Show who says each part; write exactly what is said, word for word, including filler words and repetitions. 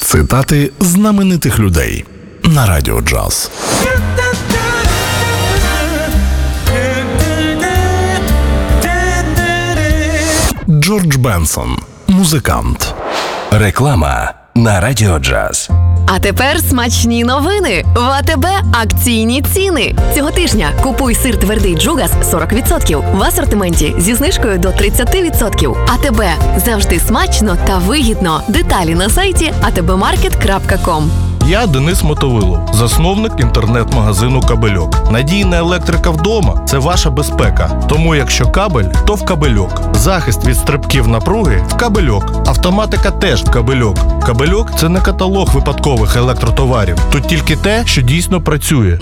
Speaker 1: Цитати знаменитих людей на Радіо Джаз. Джордж Бенсон. Музикант.
Speaker 2: Реклама на Радіо Джаз.
Speaker 3: А тепер смачні новини. В АТБ акційні ціни. Цього тижня купуй сир твердий Джугас сорок відсотків в асортименті зі знижкою до тридцять відсотків. АТБ. Завжди смачно та вигідно. Деталі на сайті а те бе маркет крапка ком.
Speaker 4: Я Денис Мотовилов, засновник інтернет-магазину «Кабельок». Надійна електрика вдома – це ваша безпека. Тому якщо кабель, то в «Кабельок». Захист від стрибків напруги – в «Кабельок». Автоматика теж в «Кабельок». «Кабельок» – це не каталог випадкових електротоварів. Тут тільки те, що дійсно працює.